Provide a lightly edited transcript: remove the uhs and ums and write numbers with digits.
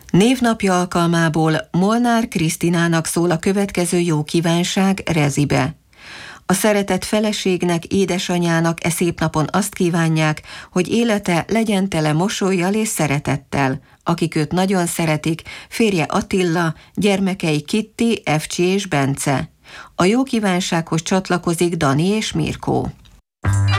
Névnapja alkalmából Molnár Krisztinának szól a következő jó kívánság Rezibe. A szeretett feleségnek, édesanyjának e szép napon azt kívánják, hogy élete legyen tele mosollyal és szeretettel, akik őt nagyon szeretik, férje Attila, gyermekei Kitti, Efcsi és Bence. A jó kívánsághoz csatlakozik Dani és Mirkó.